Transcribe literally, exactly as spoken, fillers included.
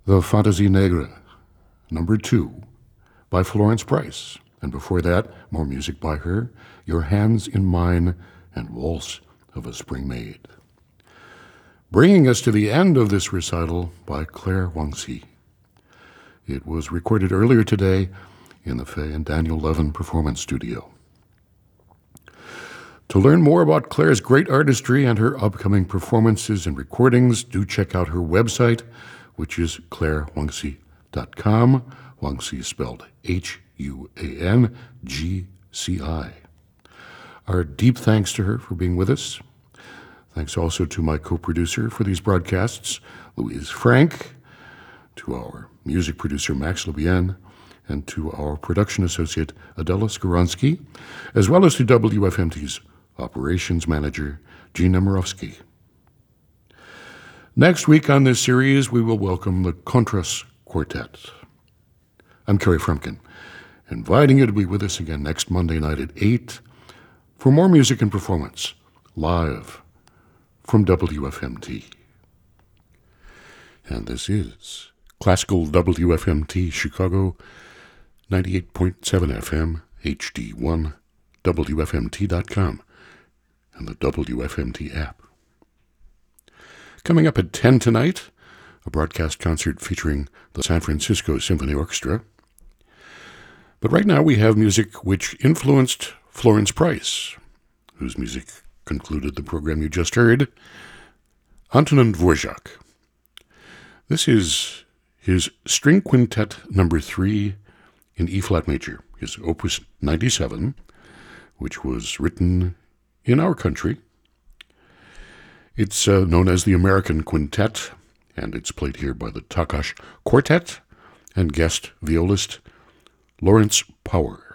The Fantaisie Negre, number two, by Florence Price. And before that, more music by her, Your Hands in Mine and Waltz of a Spring Maid. Bringing us to the end of this recital by Claire Wangxi. It was recorded earlier today in the Faye and Daniel Levin Performance Studio. To learn more about Claire's great artistry and her upcoming performances and recordings, do check out her website, which is claire wangxi dot com. Wangxi spelled H U A N G C I. Our deep thanks to her for being with us. Thanks also to my co-producer for these broadcasts, Louise Frank, to our music producer, Max Lebien, and to our production associate, Adela Skoronsky, as well as to W F M T's operations manager, Gina Murawski. Next week on this series, we will welcome the Contras Quartet. I'm Kerry Frumkin, inviting you to be with us again next Monday night at eight for more music and performance, live from W F M T. And this is Classical W F M T Chicago, ninety-eight point seven F M, H D one, W F M T dot com, and the W F M T app. Coming up at ten tonight, a broadcast concert featuring the San Francisco Symphony Orchestra. But right now we have music which influenced Florence Price, whose music concluded the program you just heard, Antonin Dvorak. This is his String Quintet number three in E-flat major, his Opus ninety-seven, which was written in our country. It's uh, known as the American Quintet, and it's played here by the Takash Quartet and guest violist Lawrence Power.